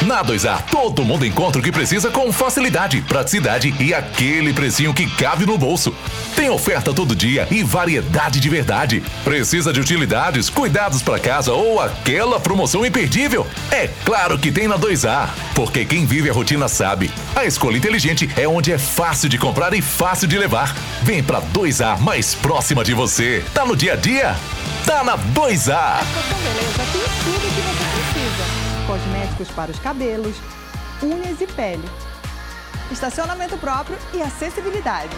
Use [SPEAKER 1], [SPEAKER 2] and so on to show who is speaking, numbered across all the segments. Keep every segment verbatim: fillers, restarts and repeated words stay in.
[SPEAKER 1] Na dois A, todo mundo encontra o que precisa com facilidade, praticidade e aquele precinho que cabe no bolso. Tem oferta todo dia e variedade de verdade. Precisa de utilidades, cuidados para casa ou aquela promoção imperdível? É claro que tem na dois A, porque quem vive a rotina sabe. A escolha inteligente é onde é fácil de comprar e fácil de levar. Vem pra dois A mais próxima de você. Tá no dia a dia? Tá na dois A.
[SPEAKER 2] Estação Beleza tem tudo o que você precisa. Cosméticos para os cabelos, unhas e pele. Estacionamento próprio e acessibilidade.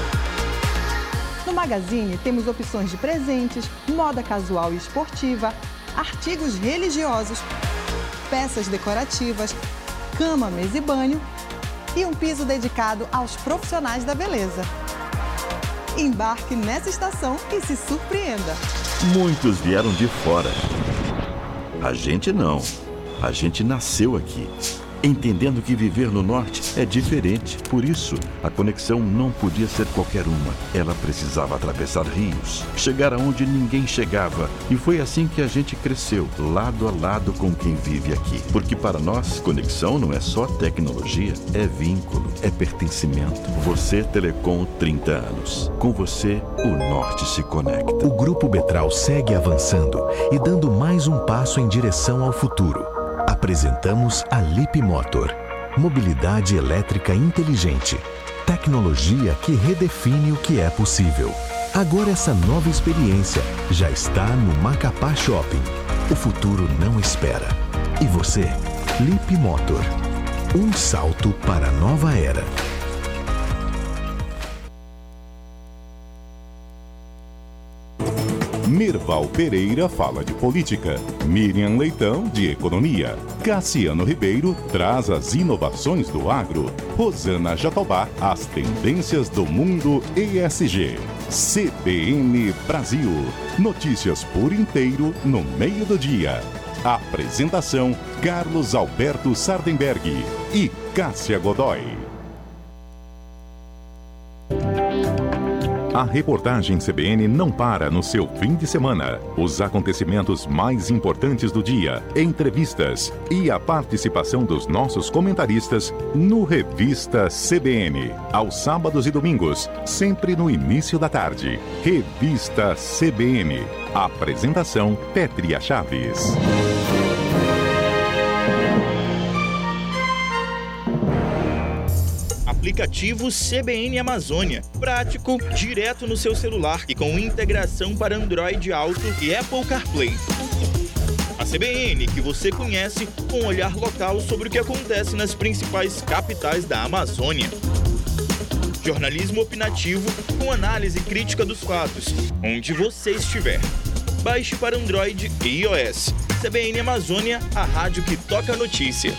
[SPEAKER 2] No Magazine temos opções de presentes, moda casual e esportiva, artigos religiosos, peças decorativas, cama, mesa e banho e um piso dedicado aos profissionais da beleza. Embarque nessa estação e se surpreenda.
[SPEAKER 3] Muitos vieram de fora. A gente não. A gente nasceu aqui, entendendo que viver no norte é diferente. Por isso, a conexão não podia ser qualquer uma. Ela precisava atravessar rios, chegar aonde ninguém chegava. E foi assim que a gente cresceu, lado a lado com quem vive aqui. Porque para nós, conexão não é só tecnologia, é vínculo, é pertencimento. Você, Telecom, trinta anos. Com você, o norte se conecta.
[SPEAKER 4] O Grupo Betral segue avançando e dando mais um passo em direção ao futuro. Apresentamos a Lipmotor, mobilidade elétrica inteligente, tecnologia que redefine o que é possível. Agora essa nova experiência já está no Macapá Shopping. O futuro não espera. E você? Lipmotor, um salto para a nova era.
[SPEAKER 5] Merval Pereira fala de política, Miriam Leitão de economia, Cassiano Ribeiro traz as inovações do agro, Rosana Jatobá as tendências do mundo E S G. C B N Brasil, notícias por inteiro no meio do dia. Apresentação Carlos Alberto Sardenberg e Cássia Godoy. A reportagem C B N não para no seu fim de semana. Os acontecimentos mais importantes do dia, entrevistas e a participação dos nossos comentaristas no Revista C B N. Aos sábados e domingos, sempre no início da tarde. Revista C B N. Apresentação Pétria Chaves.
[SPEAKER 6] Aplicativo C B N Amazônia. Prático, direto no seu celular e com integração para Android Auto e Apple CarPlay. A C B N que você conhece com um olhar local sobre o que acontece nas principais capitais da Amazônia. Jornalismo opinativo com análise crítica dos fatos, onde você estiver. Baixe para Android e iOS. C B N Amazônia, a rádio que toca a notícia.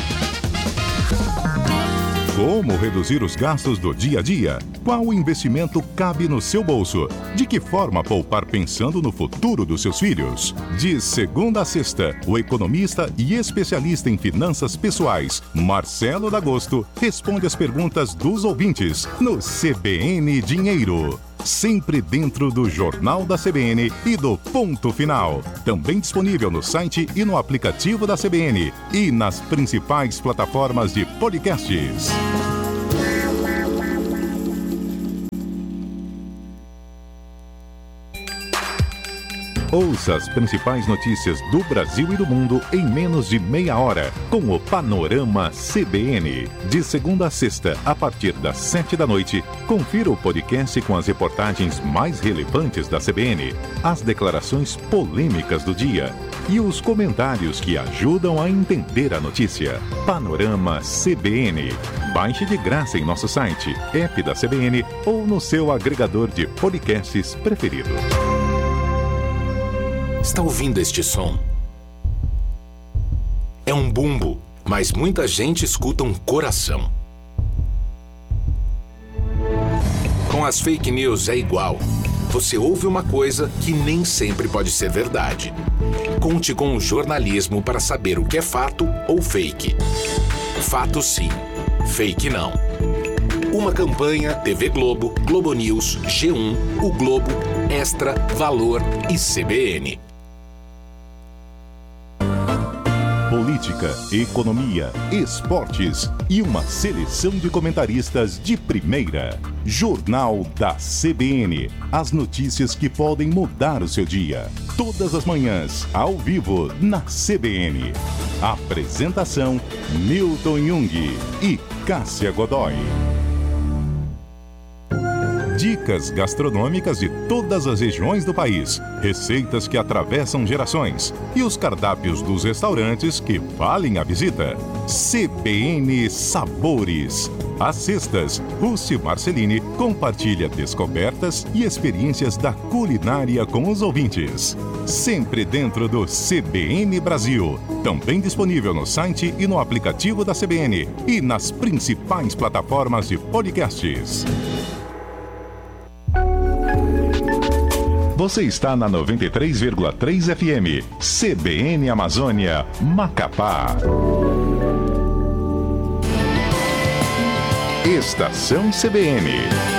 [SPEAKER 5] Como reduzir os gastos do dia a dia? Qual investimento cabe no seu bolso? De que forma poupar pensando no futuro dos seus filhos? De segunda a sexta, o economista e especialista em finanças pessoais, Marcelo D'Agosto, responde as perguntas dos ouvintes no C B N Dinheiro. Sempre dentro do Jornal da C B N e do Ponto Final. Também disponível no site e no aplicativo da C B N e nas principais plataformas de podcasts. Ouça as principais notícias do Brasil e do mundo em menos de meia hora, com o Panorama C B N. De segunda a sexta, a partir das sete da noite, confira o podcast com as reportagens mais relevantes da C B N, as declarações polêmicas do dia e os comentários que ajudam a entender a notícia. Panorama C B N. Baixe de graça em nosso site, app da C B N ou no seu agregador de podcasts preferido.
[SPEAKER 4] Está ouvindo este som? É um bumbo, mas muita gente escuta um coração. Com as fake news é igual. Você ouve uma coisa que nem sempre pode ser verdade. Conte com o jornalismo para saber o que é fato ou fake. Fato sim, fake não. Uma campanha T V Globo, Globo News, G um, O Globo, Extra, Valor e C B N.
[SPEAKER 5] política, economia, esportes e uma seleção de comentaristas de primeira. Jornal da C B N. As notícias que podem mudar o seu dia. Todas as manhãs, ao vivo, na C B N. Apresentação: Milton Jung e Cássia Godoy. Dicas gastronômicas de todas as regiões do país, receitas que atravessam gerações e os cardápios dos restaurantes que valem a visita. C B N Sabores. Às sextas, Rússi Marcelini compartilha descobertas e experiências da culinária com os ouvintes. Sempre dentro do C B N Brasil. Também disponível no site e no aplicativo da C B N e nas principais plataformas de podcasts. Você está na noventa e três vírgula três F M, C B N Amazônia, Macapá. Estação C B N.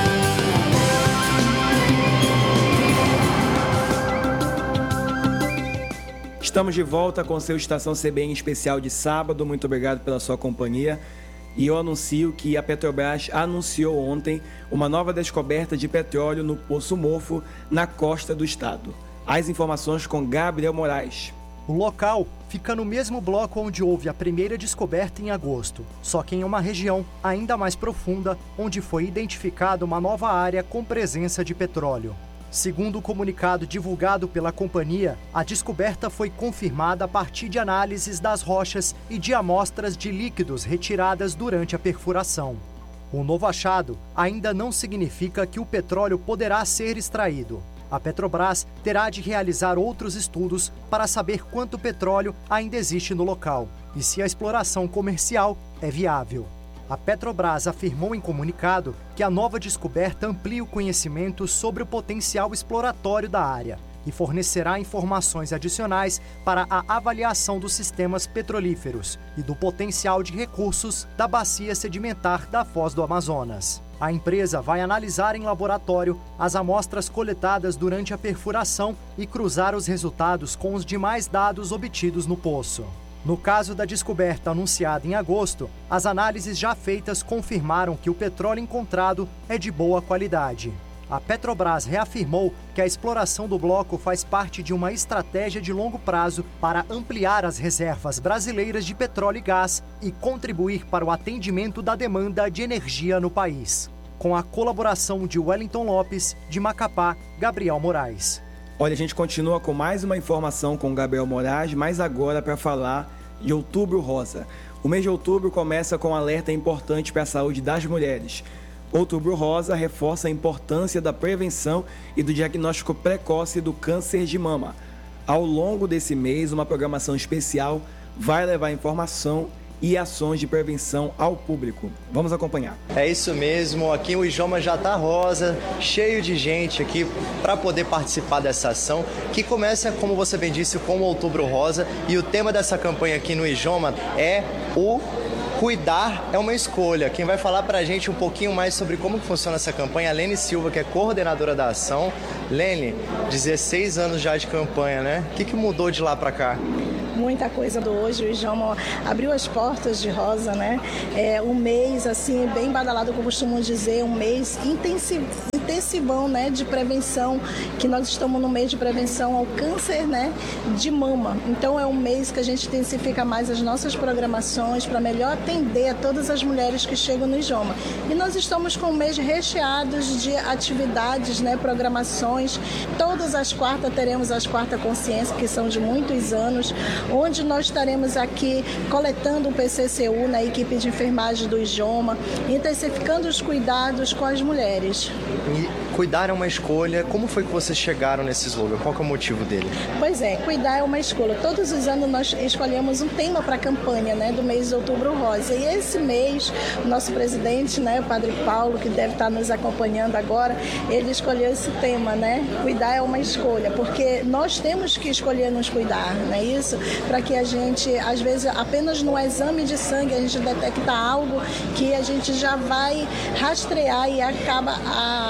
[SPEAKER 7] Estamos de volta com seu Estação C B N especial de sábado. Muito obrigado pela sua companhia. E eu anuncio que a Petrobras anunciou ontem uma nova descoberta de petróleo no Poço Mofo, na costa do estado. As informações com Gabriel Moraes.
[SPEAKER 8] O local fica no mesmo bloco onde houve a primeira descoberta em agosto, só que em uma região ainda mais profunda, onde foi identificada uma nova área com presença de petróleo. Segundo o comunicado divulgado pela companhia, a descoberta foi confirmada a partir de análises das rochas e de amostras de líquidos retiradas durante a perfuração. O novo achado ainda não significa que o petróleo poderá ser extraído. A Petrobras terá de realizar outros estudos para saber quanto petróleo ainda existe no local e se a exploração comercial é viável. A Petrobras afirmou em comunicado que a nova descoberta amplia o conhecimento sobre o potencial exploratório da área e fornecerá informações adicionais para a avaliação dos sistemas petrolíferos e do potencial de recursos da bacia sedimentar da Foz do Amazonas. A empresa vai analisar em laboratório as amostras coletadas durante a perfuração e cruzar os resultados com os demais dados obtidos no poço. No caso da descoberta anunciada em agosto, as análises já feitas confirmaram que o petróleo encontrado é de boa qualidade. A Petrobras reafirmou que a exploração do bloco faz parte de uma estratégia de longo prazo para ampliar as reservas brasileiras de petróleo e gás e contribuir para o atendimento da demanda de energia no país. Com a colaboração de Wellington Lopes, de Macapá, Gabriel Moraes.
[SPEAKER 7] Olha, a gente continua com mais uma informação com o Gabriel Moraes, mas agora para falar de Outubro Rosa. O mês de outubro começa com um alerta importante para a saúde das mulheres. Outubro Rosa reforça a importância da prevenção e do diagnóstico precoce do câncer de mama. Ao longo desse mês, uma programação especial vai levar informação e ações de prevenção ao público. Vamos acompanhar.
[SPEAKER 9] É isso mesmo, aqui o Ijoma já tá rosa, cheio de gente aqui para poder participar dessa ação, que começa, como você bem disse, com o Outubro Rosa, e o tema dessa campanha aqui no Ijoma é o Cuidar é uma escolha. Quem vai falar pra gente um pouquinho mais sobre como funciona essa campanha é a Lene Silva, que é coordenadora da ação. Lene, dezesseis anos já de campanha, né? O que, que mudou de lá pra cá?
[SPEAKER 10] Muita coisa do hoje, o Ijoma abriu as portas de rosa, né? É um mês, assim, bem badalado, como costumo dizer, um mês intensivo, intensivão, né, de prevenção, que nós estamos no mês de prevenção ao câncer, né, de mama. Então é um mês que a gente intensifica mais as nossas programações para melhor atender a todas as mulheres que chegam no Ijoma. E nós estamos com um mês recheados de atividades, né, programações. Todas as quartas teremos as quartas consciência, que são de muitos anos, onde nós estaremos aqui coletando o P C C U na equipe de enfermagem do Ijoma, intensificando os cuidados com as mulheres.
[SPEAKER 9] E cuidar é uma escolha. Como foi que vocês chegaram nesse slogan? Qual que é o motivo dele?
[SPEAKER 10] Pois é, cuidar é uma escolha. Todos os anos nós escolhemos um tema para a campanha, né, do mês de Outubro Rosa. E esse mês, o nosso presidente, né, o Padre Paulo, que deve estar nos acompanhando agora, ele escolheu esse tema, né? Cuidar é uma escolha, porque nós temos que escolher nos cuidar, não é isso? Para que a gente, às vezes, apenas no exame de sangue, a gente detecta algo que a gente já vai rastrear e acaba a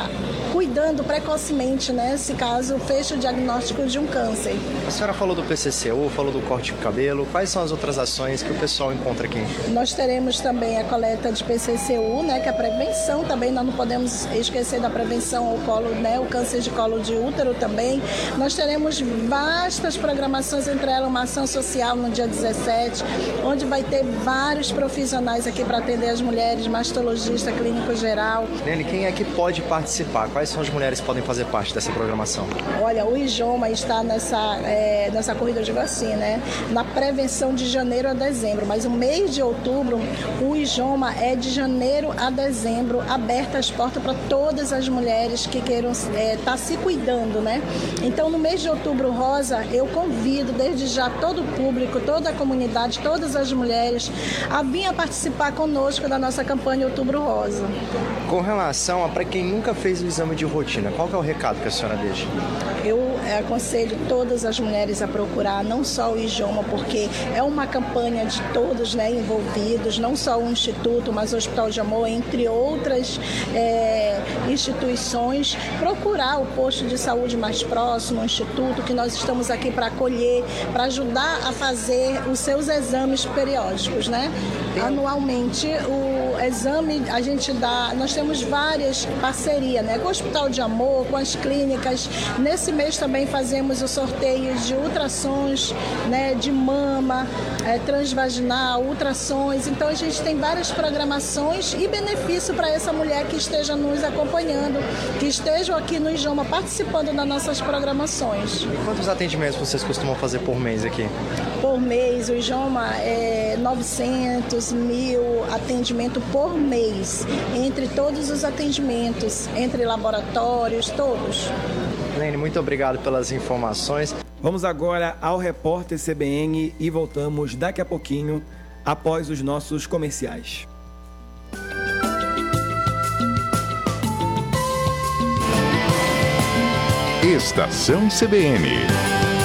[SPEAKER 10] cuidando precocemente, né, se caso feche o diagnóstico de um câncer.
[SPEAKER 9] A senhora falou do P C C U, falou do corte de cabelo, quais são as outras ações que o pessoal encontra aqui?
[SPEAKER 10] Nós teremos também a coleta de P C C U, né, que é a prevenção também, nós não podemos esquecer da prevenção ao colo, né, o câncer de colo de útero também. Nós teremos vastas programações, entre elas uma ação social no dia dezessete, onde vai ter vários profissionais aqui para atender as mulheres, mastologista, clínico geral.
[SPEAKER 9] Nene, quem é que pode participar? Quais são as mulheres que podem fazer parte dessa programação?
[SPEAKER 10] Olha, o IJOMA está nessa, é, nessa corrida, eu digo assim, né, na prevenção de janeiro a dezembro, mas o mês de outubro, o IJOMA é de janeiro a dezembro, aberta as portas para todas as mulheres que queiram estar é, tá se cuidando, né? Então, no mês de outubro rosa, eu convido desde já todo o público, toda a comunidade, todas as mulheres a vir a participar conosco da nossa campanha Outubro Rosa.
[SPEAKER 9] Com relação a para quem nunca fez o exame de rotina, qual que é o recado que a senhora deixa?
[SPEAKER 10] Eu aconselho todas as mulheres a procurar não só o IJOMA, porque é uma campanha de todos, né, envolvidos, não só o Instituto, mas o Hospital de Amor, entre outras é, instituições, procurar o posto de saúde mais próximo, o Instituto, que nós estamos aqui para acolher, para ajudar a fazer os seus exames periódicos, né? Anualmente, o exame, a gente dá, nós temos várias parcerias, né, com o Hospital de Amor, com as clínicas. Nesse mês também fazemos o sorteio de ultrassons, né, de mama, é, transvaginal, ultrassons. Então a gente tem várias programações e benefício para essa mulher que esteja nos acompanhando, que estejam aqui no IJOMA participando das nossas programações.
[SPEAKER 9] Quantos atendimentos vocês costumam fazer por mês aqui?
[SPEAKER 10] Por mês, o IJOMA é novecentos, mil atendimento por mês, entre todos os atendimentos, entre laboratórios, todos.
[SPEAKER 9] Lene, muito obrigado pelas informações.
[SPEAKER 7] Vamos agora ao repórter C B N e voltamos daqui a pouquinho, após os nossos comerciais.
[SPEAKER 5] Estação C B N.